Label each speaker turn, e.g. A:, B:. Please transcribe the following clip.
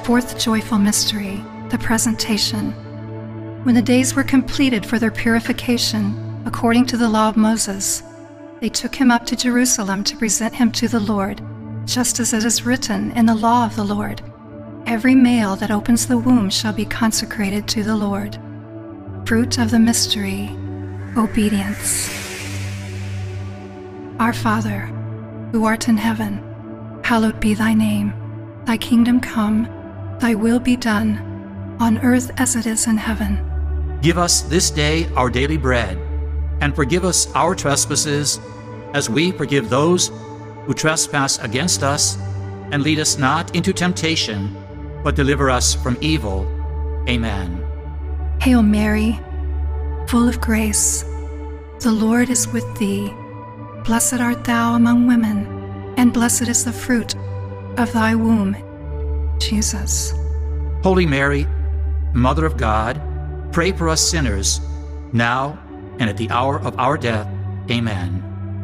A: Fourth joyful mystery, the Presentation. When the days were completed for their purification, according to the law of Moses, they took him up to Jerusalem to present him to the Lord, just as it is written in the law of the Lord, "Every male that opens the womb shall be consecrated to the Lord." Fruit of the mystery, obedience. Our Father, who art in heaven, hallowed be thy name. Thy kingdom come, thy will be done, on earth as it is in heaven.
B: Give us this day our daily bread, and forgive us our trespasses, as we forgive those who trespass against us. And lead us not into temptation, but deliver us from evil. Amen.
A: Hail Mary, full of grace, the Lord is with thee. Blessed art thou among women, and blessed is the fruit of thy womb, Jesus.
B: Holy Mary, Mother of God, pray for us sinners, now and at the hour of our death. Amen.